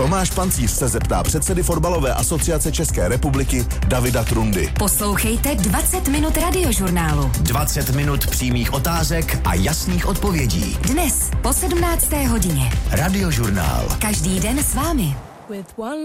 Tomáš Pancíř se zeptá předsedy Fotbalové asociace České republiky Davida Trundy. Poslouchejte 20 minut radiožurnálu. 20 minut přímých otázek a jasných odpovědí. Dnes po 17. hodině. Radiožurnál. Každý den s vámi.